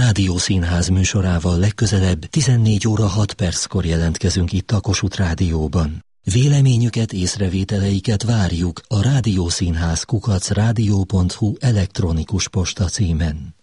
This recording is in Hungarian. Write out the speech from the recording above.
Rádiószínház műsorával legközelebb 14 óra 6 perckor jelentkezünk itt a Kossuth Rádióban. Véleményüket, észrevételeiket várjuk a rádiószínház @rádió.hu elektronikus posta címen.